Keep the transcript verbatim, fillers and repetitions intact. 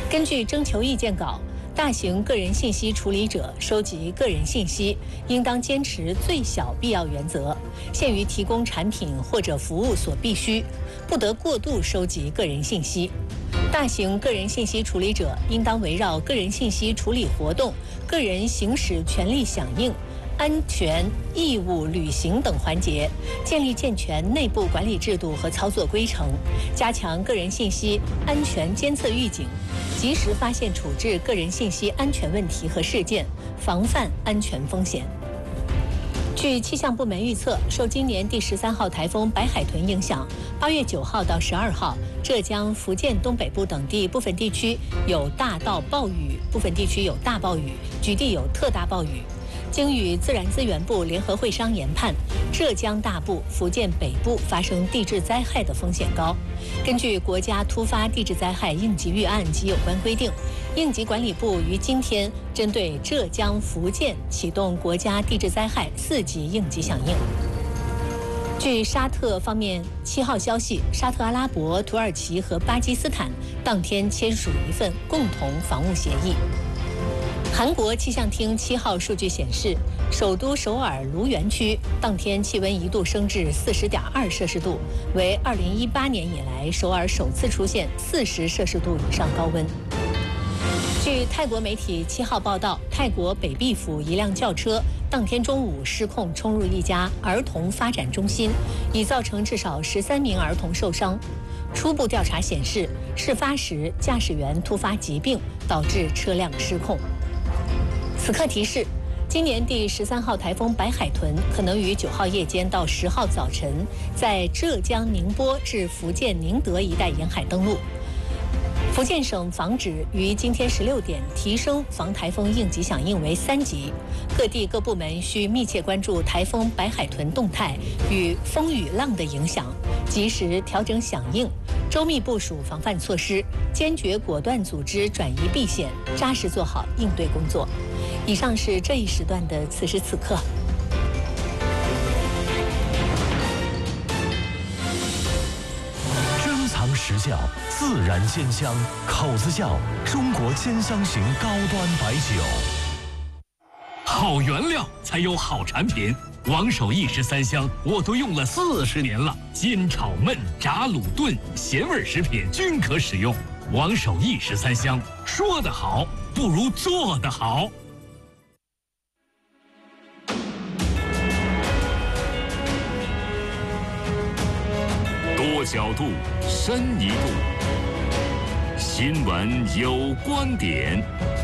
根据征求意见稿，大型个人信息处理者收集个人信息，应当坚持最小必要原则，限于提供产品或者服务所必须，不得过度收集个人信息。大型个人信息处理者应当围绕个人信息处理活动、个人行使权利响应、安全义务履行等环节，建立健全内部管理制度和操作规程，加强个人信息安全监测预警，及时发现处置个人信息安全问题和事件，防范安全风险。据气象部门预测，受今年第十三号台风白海豚影响，八月九号到十二号，浙江、福建东北部等地部分地区有大到暴雨，部分地区有大暴雨，局地有特大暴雨。经与自然资源部联合会商研判，浙江大部、福建北部发生地质灾害的风险高。根据国家突发地质灾害应急预案及有关规定，应急管理部于今天针对浙江、福建启动国家地质灾害四级应急响应。据沙特方面七号消息，沙特阿拉伯、土耳其和巴基斯坦当天签署一份共同防务协议。韩国气象厅七号数据显示，首都首尔卢园区当天气温一度升至四十点二摄氏度，为二零一八年以来首尔首次出现四十摄氏度以上高温。据泰国媒体七号报道，泰国北碧府一辆轿车当天中午失控冲入一家儿童发展中心，已造成至少十三名儿童受伤。初步调查显示，事发时驾驶员突发疾病，导致车辆失控。此刻提示，今年第十三号台风白海豚可能于九号夜间到十号早晨在浙江宁波至福建宁德一带沿海登陆。福建省防指于今天十六点提升防台风应急响应为三级，各地各部门需密切关注台风白海豚动态与风雨浪的影响，及时调整响应，周密部署防范措施，坚决果断组织转移避险，扎实做好应对工作。以上是这一时段的此时此刻。 珍藏实窖，自然鲜香，口子窖中国鲜香型高端白酒。 好原料才有好产品。王守义十三香我都用了四十年了，煎炒焖炸卤炖咸味食品均可使用。王守义十三香，说得好不如做得好。多角度，深一度。新闻有观点。